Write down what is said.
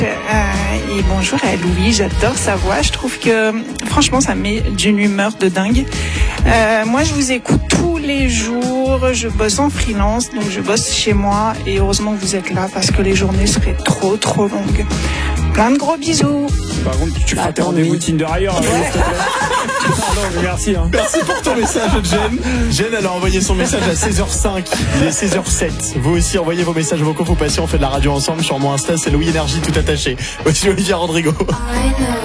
Et bonjour à Louis, j'adore sa voix. Je trouve que franchement ça me met d'une humeur de dingue. Moi je vous écoute tous les jours, je bosse en freelance, donc je bosse chez moi et heureusement que vous êtes là parce que les journées seraient trop longues. Plein de gros bisous. Par contre, tu feras tes rendez-vous Tinder ailleurs. Non, merci. Merci pour ton message, Jen. Jen, elle a envoyé son message à 16h05. Il est 16h07. Vous aussi, envoyez vos messages vocaux. Faut passer, on fait de la radio ensemble. Sur mon Insta, c'est Louis Énergie tout attaché. Voici Olivia Rodrigo.